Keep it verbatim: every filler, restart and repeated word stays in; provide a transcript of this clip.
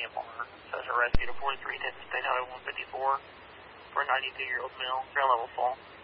M R. Says a rescue to forty-three ten State Highway one fifty-four for a ninety-two-year-old male. Ground level fall.